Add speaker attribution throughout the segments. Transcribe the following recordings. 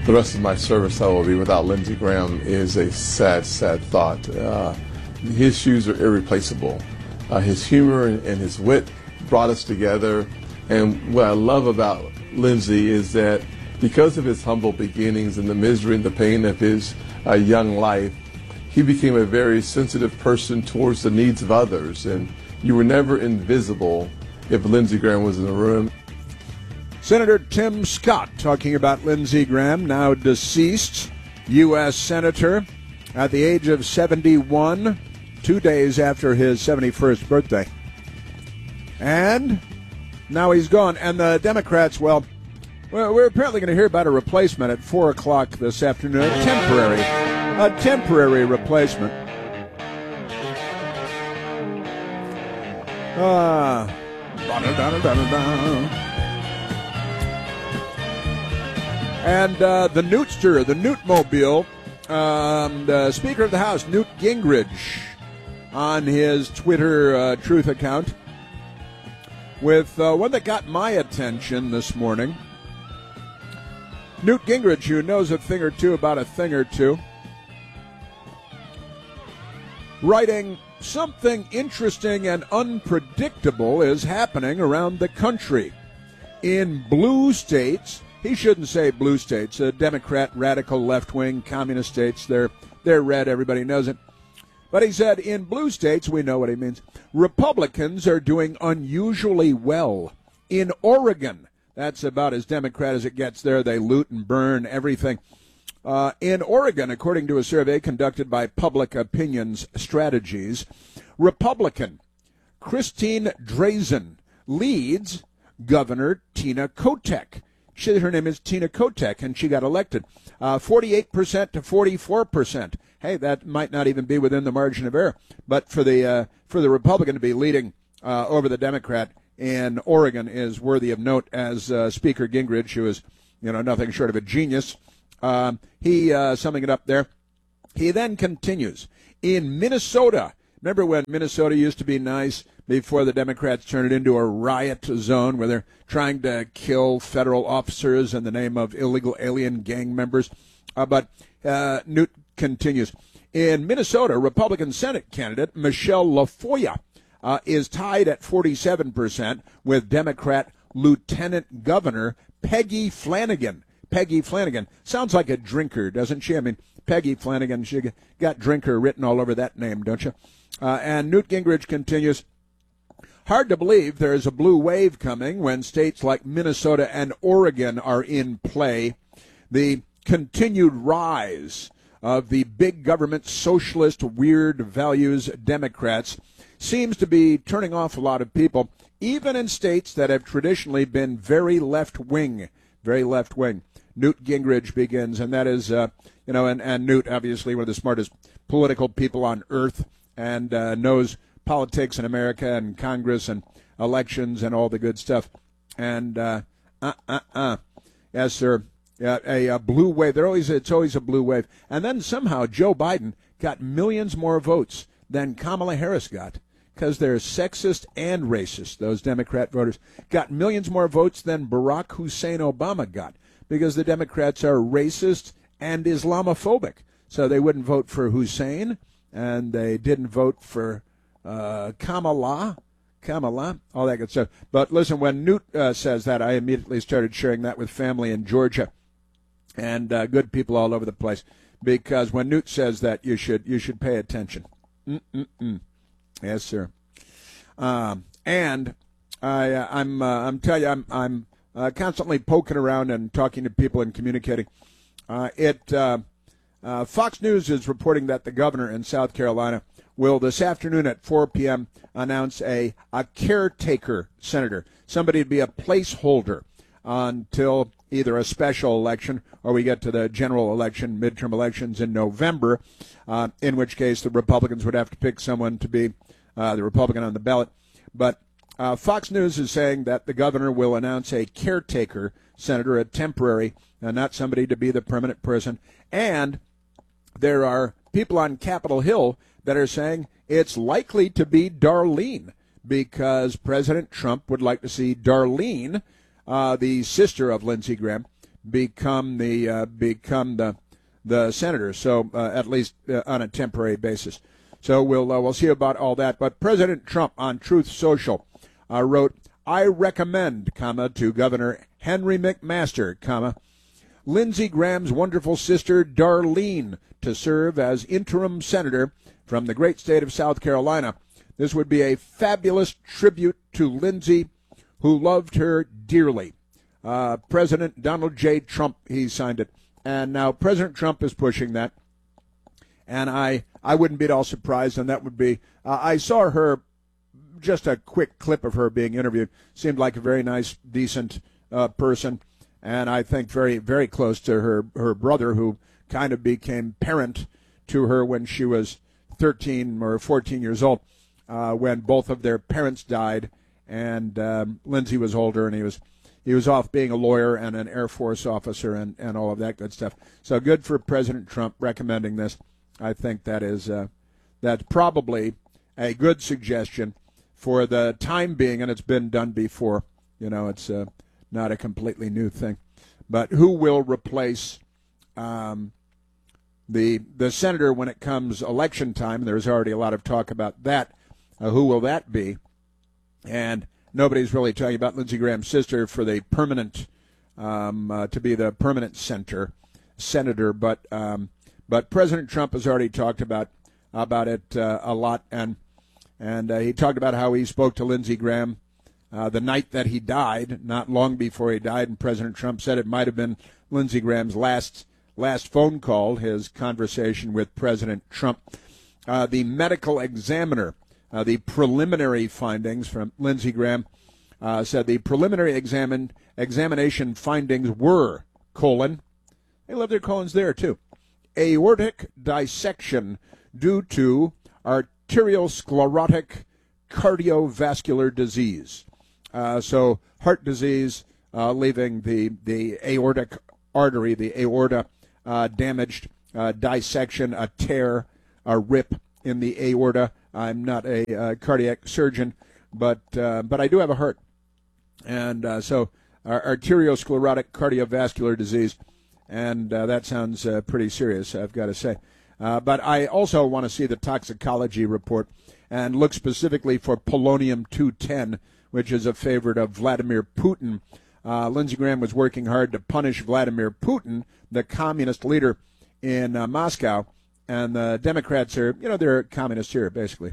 Speaker 1: the rest of my service I will be without Lindsey Graham is a sad, sad thought. His shoes are irreplaceable. His humor and his wit brought us together. And what I love about Lindsey is that because of his humble beginnings and the misery and the pain of his young life, he became a very sensitive person towards the needs of others. And you were never invisible if Lindsey Graham was in the room.
Speaker 2: Senator Tim Scott talking about Lindsey Graham, now deceased U.S. Senator at the age of 71, 2 days after his 71st birthday. And now he's gone. And the Democrats, well, we're apparently going to hear about a replacement at 4 o'clock this afternoon, a temporary replacement. And the Newtster, the Newtmobile, the Speaker of the House, Newt Gingrich, on his Twitter Truth account, with one that got my attention this morning. Newt Gingrich, who knows a thing or two about a thing or two, writing, something interesting and unpredictable is happening around the country. In blue states, he shouldn't say blue states, Democrat, radical, left-wing, communist states, they're red, everybody knows it. But he said, in blue states, we know what he means, Republicans are doing unusually well. In Oregon, that's about as Democrat as it gets there, they loot and burn everything. In Oregon, according to a survey conducted by Public Opinions Strategies, Republican Christine Drazan leads Governor Tina Kotek. Her name is Tina Kotek, and she got elected. 48% to 44%. Hey, that might not even be within the margin of error. But for the Republican to be leading over the Democrat in Oregon is worthy of note, as Speaker Gingrich, who is nothing short of a genius, he summing it up there. He then continues. In Minnesota, remember when Minnesota used to be nice before the Democrats turned it into a riot zone where they're trying to kill federal officers in the name of illegal alien gang members? But Newt continues. In Minnesota, Republican Senate candidate Michelle LaFoya is tied at 47% with Democrat Lieutenant Governor Peggy Flanagan. Peggy Flanagan. Sounds like a drinker, doesn't she? I mean, Peggy Flanagan, she got drinker written all over that name, don't you? And Newt Gingrich continues, hard to believe there is a blue wave coming when states like Minnesota and Oregon are in play. The continued rise of the big government socialist weird values Democrats seems to be turning off a lot of people, even in states that have traditionally been very left-wing. Very left-wing. Newt Gingrich begins, and that is, and Newt, obviously, one of the smartest political people on earth, and knows politics in America and Congress and elections and all the good stuff. And, yes, sir, a blue wave. It's always a blue wave. And then somehow Joe Biden got millions more votes than Kamala Harris got, because they're sexist and racist. Those Democrat voters got millions more votes than Barack Hussein Obama got, because the Democrats are racist and Islamophobic. So they wouldn't vote for Hussein, and they didn't vote for Kamala, all that good stuff. But listen, when Newt says that, I immediately started sharing that with family in Georgia and good people all over the place, because when Newt says that, you should pay attention. Yes, sir. And I'm telling you, I'm constantly poking around and talking to people and communicating. Fox News is reporting that the governor in South Carolina will this afternoon at 4 p.m. announce a caretaker senator, somebody to be a placeholder until either a special election or we get to the general election, midterm elections in November, in which case the Republicans would have to pick someone to be the Republican on the ballot. But Fox News is saying that the governor will announce a caretaker senator, a temporary, not somebody to be the permanent person. And there are people on Capitol Hill that are saying it's likely to be Darlene, because President Trump would like to see Darlene, the sister of Lindsey Graham, become the senator. So at least on a temporary basis. So we'll see about all that. But President Trump on Truth Social wrote, "I recommend, to Governor Henry McMaster, Lindsey Graham's wonderful sister Darlene to serve as interim senator from the great state of South Carolina. This would be a fabulous tribute to Lindsey, who loved her dearly." President Donald J. Trump, he signed it. And now President Trump is pushing that. And I wouldn't be at all surprised, and that would be, I saw her, just a quick clip of her being interviewed. Seemed like a very nice, decent person, and I think very, very close to her brother, who kind of became parent to her when she was 13 or 14 years old, when both of their parents died, and Lindsey was older, and he was off being a lawyer and an Air Force officer and all of that good stuff. So good for President Trump recommending this. I think that's probably a good suggestion for the time being, and it's been done before. It's not a completely new thing. But who will replace the senator when it comes election time? There's already a lot of talk about that. Who will that be? And nobody's really talking about Lindsey Graham's sister for the permanent, to be the permanent senator. But President Trump has already talked about it a lot, and he talked about how he spoke to Lindsey Graham the night that he died, not long before he died, and President Trump said it might have been Lindsey Graham's last phone call, his conversation with President Trump. The medical examiner, the preliminary findings from Lindsey Graham, said the preliminary examination findings were, they love their colons there too, aortic dissection due to arteriosclerotic cardiovascular disease. So heart disease, leaving the aortic artery, the aorta, damaged, dissection, a tear, a rip in the aorta. I'm not a cardiac surgeon, but I do have a heart. And so arteriosclerotic cardiovascular disease, and that sounds pretty serious, I've got to say. But I also want to see the toxicology report and look specifically for polonium-210, which is a favorite of Vladimir Putin. Lindsey Graham was working hard to punish Vladimir Putin, the communist leader in Moscow, and the Democrats are, they're communists here, basically.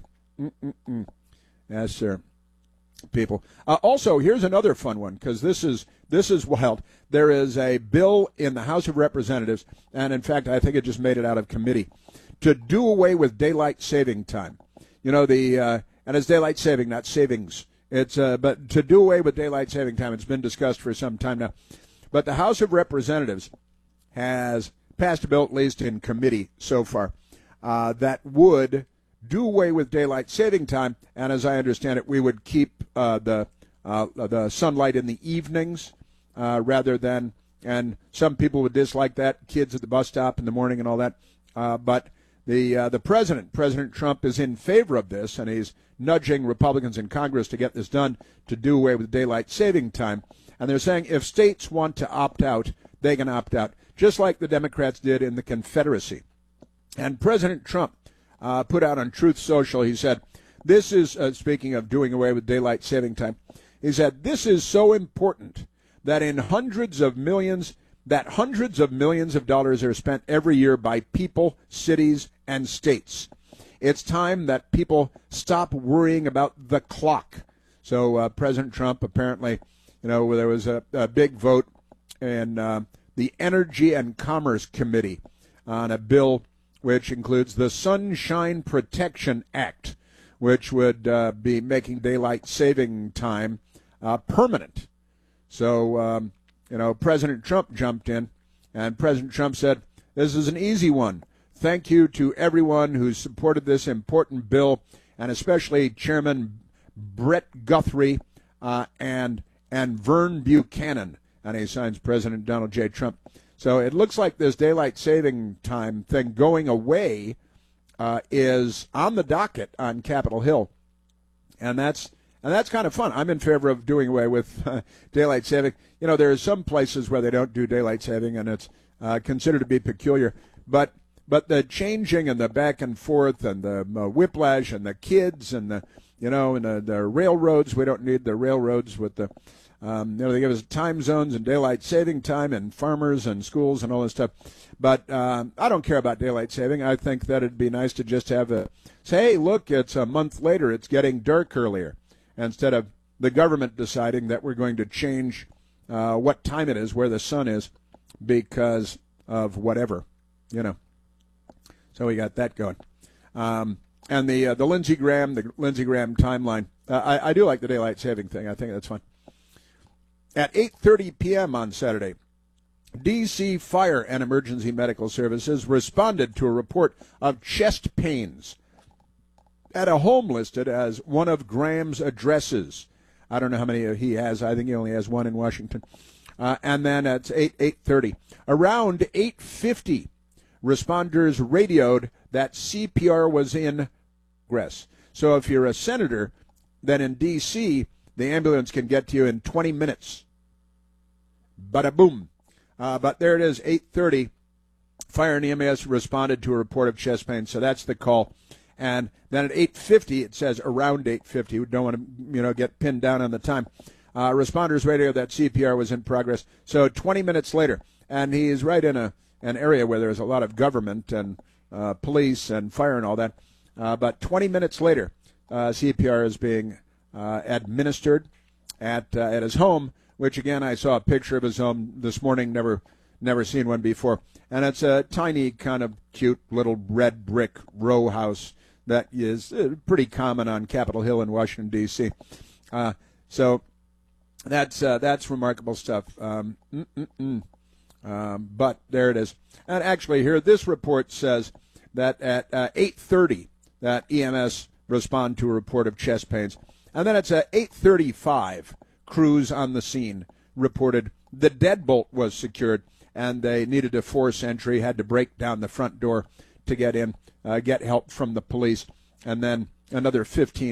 Speaker 2: Yes, sir. People. Also, here's another fun one, because this is wild. There is a bill in the House of Representatives, and in fact, I think it just made it out of committee, to do away with daylight saving time. And it's daylight saving, not savings. It's but to do away with daylight saving time. It's been discussed for some time now. But the House of Representatives has passed a bill, at least in committee so far, that would do away with daylight saving time, and as I understand it, we would keep the sunlight in the evenings rather than, and some people would dislike that, kids at the bus stop in the morning and all that, but the President Trump, is in favor of this, and he's nudging Republicans in Congress to get this done, to do away with daylight saving time. And they're saying if states want to opt out, they can opt out, just like the Democrats did in the Confederacy. And President Trump put out on Truth Social, he said, this is, speaking of doing away with daylight saving time, he said, this is so important that hundreds of millions of dollars are spent every year by people, cities, and states. It's time that people stop worrying about the clock. So President Trump, apparently, there was a big vote in the Energy and Commerce Committee on a bill which includes the Sunshine Protection Act, which would be making daylight saving time permanent. So, President Trump jumped in, and President Trump said, this is an easy one. Thank you to everyone who supported this important bill, and especially Chairman Brett Guthrie and Vern Buchanan. And he signs President Donald J. Trump. So it looks like this daylight saving time thing going away is on the docket on Capitol Hill, and that's And that's kind of fun. I'm in favor of doing away with daylight saving. You know, there are some places where they don't do daylight saving, and it's considered to be peculiar. But the changing and the back and forth and the whiplash and the kids and the railroads, we don't need the railroads with the, they give us time zones and daylight saving time and farmers and schools and all this stuff. But I don't care about daylight saving. I think that it'd be nice to just have say, hey, look, it's a month later. It's getting dark earlier, instead of the government deciding that we're going to change what time it is, where the sun is, because of whatever, So we got that going. And the Lindsey Graham timeline. I do like the daylight saving thing. I think that's fun. At 8:30 p.m. on Saturday, D.C. Fire and Emergency Medical Services responded to a report of chest pains at a home listed as one of Graham's addresses. I don't know how many he has. I think he only has one in Washington. And then at 8:30. Around 8:50, responders radioed that CPR was in progress. So if you're a senator, then in D.C., the ambulance can get to you in 20 minutes. Bada boom. But there it is, 8:30. Fire and EMS responded to a report of chest pain, so that's the call. And then at 8:50, it says around 8:50. We don't want to, get pinned down on the time. Responders radio that CPR was in progress. So 20 minutes later, and he is right in an area where there's a lot of government and police and fire and all that. But 20 minutes later, CPR is being administered at his home, which again I saw a picture of his home this morning. Never seen one before, and it's a tiny, kind of cute little red brick row house that is pretty common on Capitol Hill in Washington D.C. So that's remarkable stuff. But there it is. And actually here, this report says that at 8:30 that EMS respond to a report of chest pains. And then it's at 8:35, crews on the scene reported the deadbolt was secured and they needed to force entry, had to break down the front door to get in, get help from the police. And then another 15